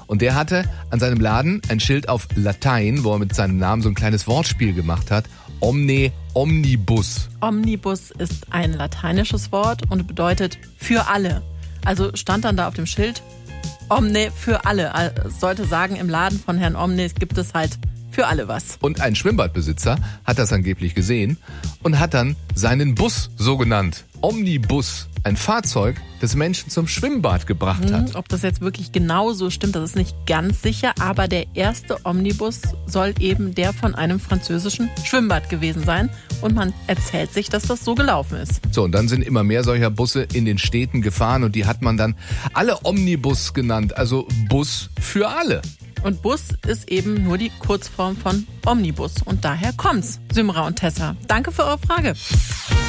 Und der hatte an seinem Laden ein Schild auf Latein, wo er mit seinem Namen so ein kleines Wortspiel gemacht hat. Omne omnibus. Omnibus ist ein lateinisches Wort und bedeutet für alle. Also stand dann da auf dem Schild Omne für alle. Es sollte sagen, im Laden von Herrn Omne gibt es halt für alle was. Und ein Schwimmbadbesitzer hat das angeblich gesehen und hat dann seinen Bus so genannt. Omnibus, ein Fahrzeug, das Menschen zum Schwimmbad gebracht hat. Ob das jetzt wirklich genau so stimmt, das ist nicht ganz sicher, aber der erste Omnibus soll eben der von einem französischen Schwimmbad gewesen sein und man erzählt sich, dass das so gelaufen ist. So, und dann sind immer mehr solcher Busse in den Städten gefahren und die hat man dann alle Omnibus genannt, also Bus für alle. Und Bus ist eben nur die Kurzform von Omnibus und daher kommt's. Symra und Tessa, danke für eure Frage.